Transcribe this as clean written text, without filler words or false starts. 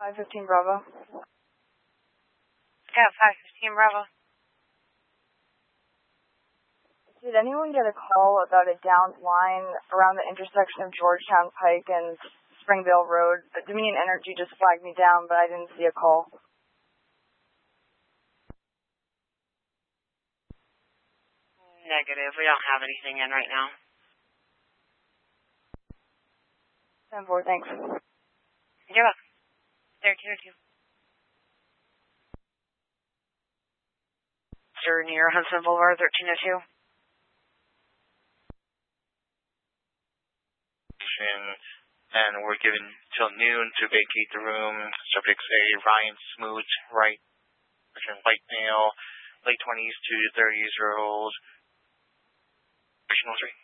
515 Bravo. Yeah, 515 Bravo. Did anyone get a call about a downed line around the intersection of Georgetown Pike and Springvale Road? The Dominion Energy just flagged me down, but I didn't see a call. Negative. We don't have anything in right now. 10-4, thanks. You're welcome. 1302. Sir, near Huntsman Boulevard, 1302. And we're given till noon to vacate the room. Subjects A, Ryan Smoot, right, white male, late 20s to 30s year old. Original 3.